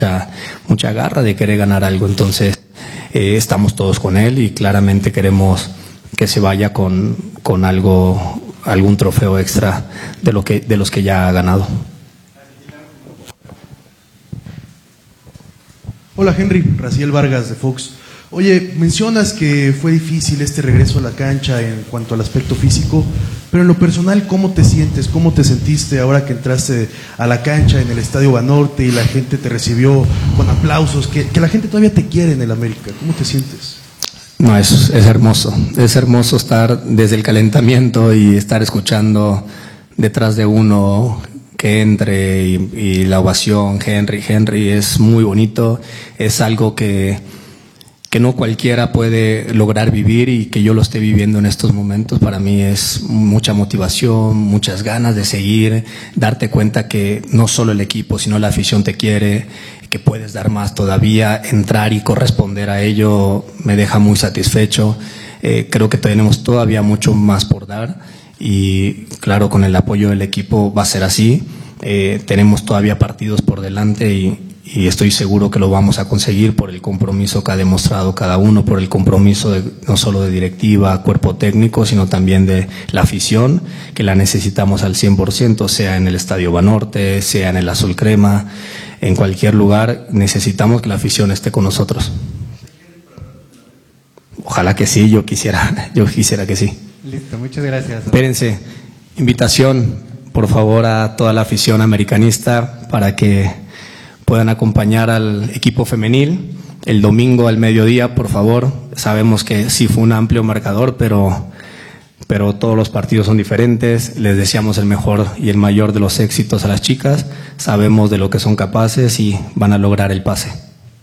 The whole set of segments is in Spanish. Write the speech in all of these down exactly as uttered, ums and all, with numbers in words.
mucha, mucha garra de querer ganar algo. Entonces eh, estamos todos con él y claramente queremos que se vaya con, con algo, algún trofeo extra de lo que, de los que ya ha ganado. Hola Henry, Raciel Vargas de Fox. Oye, mencionas que fue difícil este regreso a la cancha en cuanto al aspecto físico, pero en lo personal, ¿cómo te sientes? ¿Cómo te sentiste ahora que entraste a la cancha en el Estadio Banorte y la gente te recibió con aplausos? Que, que la gente todavía te quiere en el América. ¿Cómo te sientes? No, es, es hermoso. Es hermoso estar desde el calentamiento y estar escuchando detrás de uno que entre y, y la ovación, Henry, Henry, es muy bonito. Es algo que... que no cualquiera puede lograr vivir y que yo lo esté viviendo en estos momentos, para mí es mucha motivación, muchas ganas de seguir, darte cuenta que no solo el equipo, sino la afición te quiere, que puedes dar más todavía, entrar y corresponder a ello me deja muy satisfecho. Eh, creo que tenemos todavía mucho más por dar y claro, con el apoyo del equipo va a ser así. Eh, tenemos todavía partidos por delante y Y estoy seguro que lo vamos a conseguir por el compromiso que ha demostrado cada uno, por el compromiso de, no solo de directiva, cuerpo técnico, sino también de la afición, que la necesitamos al cien por ciento, sea en el Estadio Banorte, sea en el Azul Crema, en cualquier lugar, necesitamos que la afición esté con nosotros. Ojalá que sí, yo quisiera, yo quisiera que sí. Listo, muchas gracias. Espérense, invitación, por favor, a toda la afición americanista para que puedan acompañar al equipo femenil el domingo al mediodía, por favor. Sabemos que sí fue un amplio marcador, pero, pero todos los partidos son diferentes. Les deseamos el mejor y el mayor de los éxitos a las chicas. Sabemos de lo que son capaces y van a lograr el pase.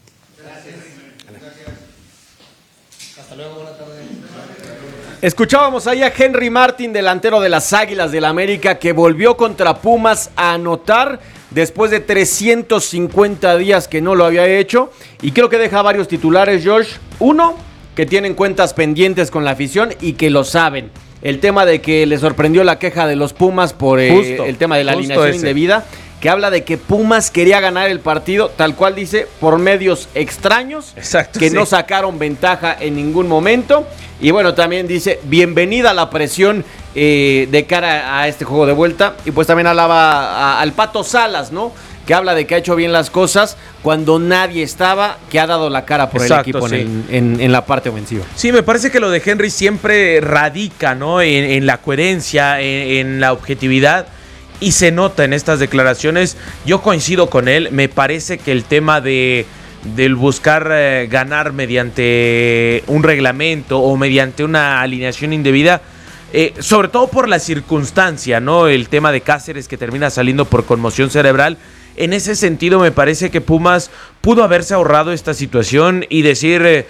Escuchábamos ahí a Henry Martin, delantero de las Águilas del América, que volvió contra Pumas a anotar después de trescientos cincuenta días que no lo había hecho. Y creo que deja varios titulares, Josh. Uno, que tienen cuentas pendientes con la afición y que lo saben. El tema de que le sorprendió la queja de los Pumas por eh, justo, el tema de la alineación ese. indebida, que habla de que Pumas quería ganar el partido, tal cual dice, por medios extraños, Exacto, que sí. no sacaron ventaja en ningún momento. Y bueno, también dice, bienvenida a la presión eh, de cara a este juego de vuelta. Y pues también alaba a, al Pato Salas, ¿no? Que habla de que ha hecho bien las cosas cuando nadie estaba, que ha dado la cara por Exacto, el equipo sí. en, el, en, en la parte ofensiva. Sí, me parece que lo de Henry siempre radica, ¿no? En, en la coherencia, en, en la objetividad. Y se nota en estas declaraciones. Yo coincido con él. Me parece que el tema de del buscar eh, ganar mediante un reglamento o mediante una alineación indebida, eh, sobre todo por la circunstancia, ¿no? El tema de Cáceres que termina saliendo por conmoción cerebral. En ese sentido me parece que Pumas pudo haberse ahorrado esta situación y decir eh,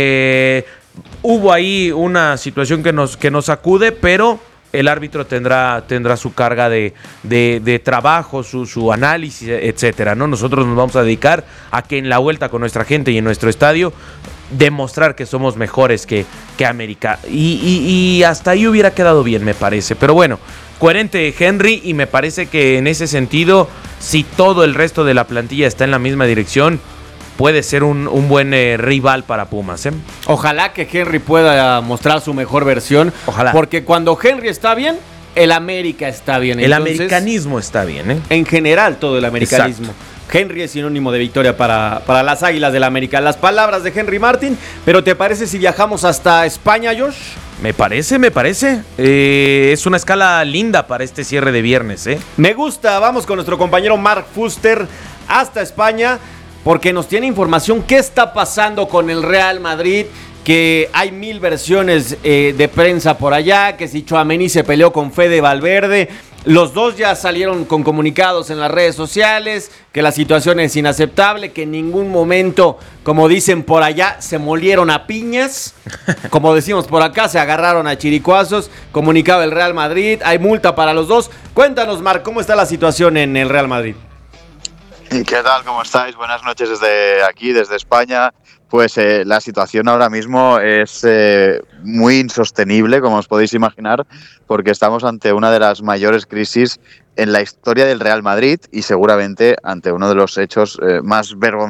eh, hubo ahí una situación que nos, que nos sacude, pero el árbitro tendrá, tendrá su carga de, de, de trabajo, su, su análisis, etcétera, ¿no? Nosotros nos vamos a dedicar a que en la vuelta con nuestra gente y en nuestro estadio demostrar que somos mejores que, que América. Y, y, y hasta ahí hubiera quedado bien, me parece. Pero bueno, coherente Henry, y me parece que en ese sentido, si todo el resto de la plantilla está en la misma dirección, puede ser un, un buen eh, rival para Pumas, ¿eh? Ojalá que Henry pueda mostrar su mejor versión. Ojalá. Porque cuando Henry está bien, el América está bien. El Entonces, americanismo está bien, ¿eh? En general, todo el americanismo. Exacto. Henry es sinónimo de victoria para, para las Águilas del América. Las palabras de Henry Martin. Pero ¿te parece si viajamos hasta España, Josh? Me parece, me parece. Eh, es una escala linda para este cierre de viernes, ¿eh? Me gusta. Vamos con nuestro compañero Mark Fuster hasta España, porque nos tiene información qué está pasando con el Real Madrid, que hay mil versiones eh, de prensa por allá, que si Tchouaméni se peleó con Fede Valverde. Los dos ya salieron con comunicados en las redes sociales, que la situación es inaceptable, que en ningún momento, como dicen por allá, se molieron a piñas. Como decimos por acá, se agarraron a chiricuazos. Comunicado del Real Madrid, hay multa para los dos. Cuéntanos, Marc, ¿cómo está la situación en el Real Madrid? ¿Qué tal? ¿Cómo estáis? Buenas noches desde aquí, desde España. Pues eh, la situación ahora mismo es eh, muy insostenible, como os podéis imaginar, porque estamos ante una de las mayores crisis en la historia del Real Madrid y seguramente ante uno de los hechos eh, más vergonzosos